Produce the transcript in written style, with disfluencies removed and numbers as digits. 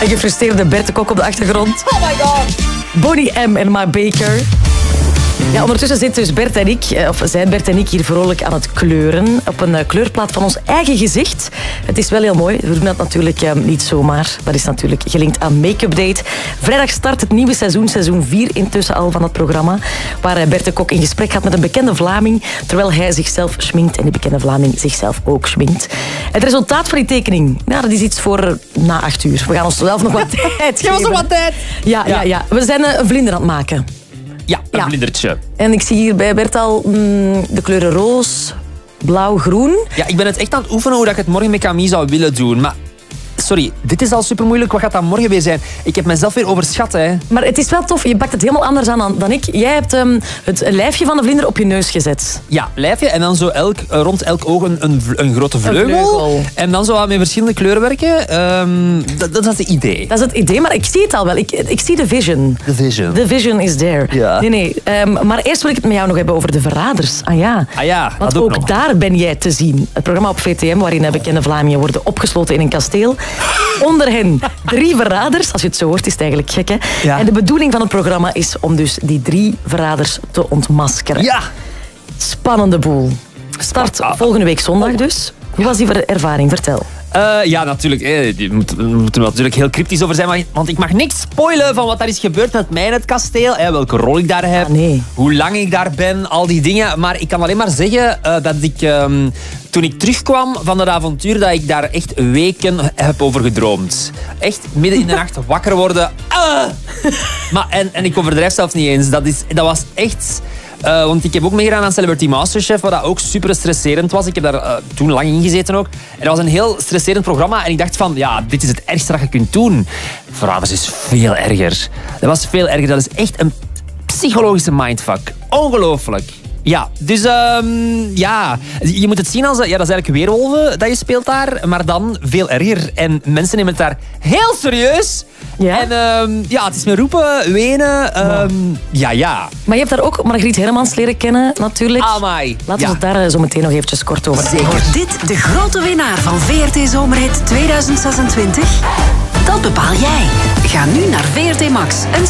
Een gefrustreerde Bert de Kok op de achtergrond. Oh my god. Bonnie M. en Ma Baker. Ja, ondertussen zitten dus Bert en ik, of zijn Bert en ik hier vrolijk aan het kleuren. Op een kleurplaat van ons eigen gezicht. Het is wel heel mooi. We doen dat natuurlijk niet zomaar. Dat is natuurlijk gelinkt aan Make-up Date. Vrijdag start het nieuwe seizoen, seizoen 4 intussen al van het programma. Waar Bert de Kok in gesprek gaat met een bekende Vlaming. Terwijl hij zichzelf schminkt en die bekende Vlaming zichzelf ook schminkt. Het resultaat van die tekening, nou, dat is iets voor na 8 uur. We gaan ons zelf nog wat tijd geven. Geef ons nog wat tijd. Ja. We zijn een vlinder aan het maken. Ja, een vlindertje. En ik zie hier bij Bert al de kleuren roos, blauw, groen. Ja, ik ben het echt aan het oefenen hoe ik het morgen met Camille zou willen doen. Maar sorry, dit is al super moeilijk. Wat gaat dat morgen weer zijn? Ik heb mezelf weer overschat, hè. Maar het is wel tof. Je pakt het helemaal anders aan dan ik. Jij hebt het lijfje van de vlinder op je neus gezet. Ja, lijfje. En dan zo rond elk oog een grote vleugel. En dan zo met verschillende kleuren werken. Dat is het idee. Dat is het idee, maar ik zie het al wel. Ik zie de vision. The vision. The vision is there. Ja. Nee. Maar eerst wil ik het met jou nog hebben over de Verraders. Ah ja, want dat ook nog. daar ben jij te zien. Het programma op VTM waarin bekende Vlamingen worden opgesloten in een kasteel. Onder hen 3 verraders. Als je het zo hoort, is het eigenlijk gek, hè? Ja. En de bedoeling van het programma is om dus die 3 verraders te ontmaskeren. Ja. Spannende boel. Start volgende week zondag dus. Hoe was die ervaring? Vertel. Ja, natuurlijk. We moeten er natuurlijk heel cryptisch over zijn. Want ik mag niks spoilen van wat daar is gebeurd met mij in het kasteel. Welke rol ik daar heb. Nee. Hoe lang ik daar ben. Al die dingen. Maar ik kan alleen maar zeggen dat ik... toen ik terugkwam van dat avontuur, dat ik daar echt weken heb over gedroomd. Echt midden in de nacht wakker worden. En ik overdrijf zelfs niet eens. Dat was echt... want ik heb ook meegedaan aan Celebrity Masterchef, wat dat ook super stresserend was. Ik heb daar toen lang in gezeten ook. En dat was een heel stresserend programma. En ik dacht van, ja, dit is het ergste dat je kunt doen. Verraders is veel erger. Dat was veel erger. Dat is echt een psychologische mindfuck. Ongelooflijk. Ja, dus ja, je moet het zien als... Ja, dat is eigenlijk Weerwolven dat je speelt daar, maar dan veel erger. En mensen nemen het daar heel serieus. Ja? En ja, het is met roepen, wenen, ja. Maar je hebt daar ook Margriet Hermans leren kennen, natuurlijk. Amai. Laten we het daar zo meteen nog eventjes kort over hebben. Wordt dit de grote winnaar van VRT Zomerhit 2026? Dat bepaal jij. Ga nu naar VRT Max en